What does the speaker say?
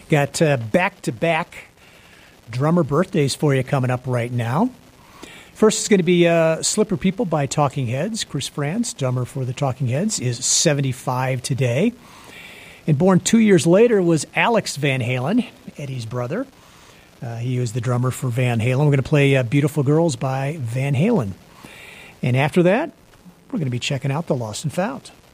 Got back-to-back drummer birthdays for you coming up right now. First is going to be Slipper People by Talking Heads. Chris Frantz, drummer for the Talking Heads, is 75 today. And born 2 years later was Alex Van Halen, Eddie's brother. He was the drummer for Van Halen. We're going to play Beautiful Girls by Van Halen. And after that, we're going to be checking out the Lost and Found.